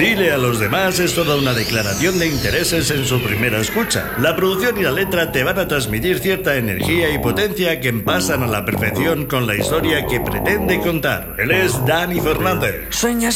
Dile a los demás es toda una declaración de intereses en su primera escucha. La producción y la letra te van a transmitir cierta energía y potencia que empasan a la perfección con la historia que pretende contar. Él es Dani Fernández. Sueñas